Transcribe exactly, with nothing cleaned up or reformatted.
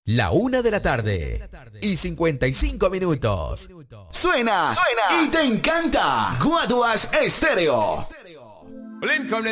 La una de la tarde y cincuenta y cinco minutos. Suena, Suena y te encanta. Guaduas Estéreo. Well, in come the